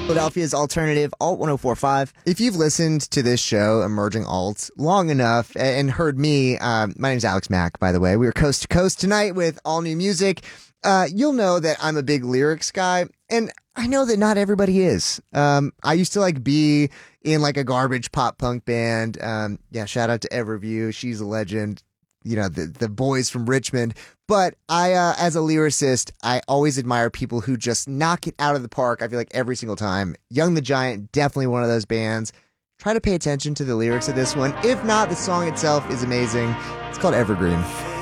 Philadelphia's alternative Alt 1045. If you've listened to this show, Emerging Alt, long enough and heard me, my name's Alex Mack, by the way. We were coast to coast tonight with all new music. You'll know that I'm a big lyrics guy, and I know that not everybody is. I used to be in a garbage pop punk band. Shout out to Everview. She's a legend. You know, the boys from Richmond. But I, as a lyricist, I always admire people who just knock it out of the park. I feel like every single time. Young the Giant, definitely one of those bands. Try to pay attention to the lyrics of this one. If not, the song itself is amazing. It's called Evergreen.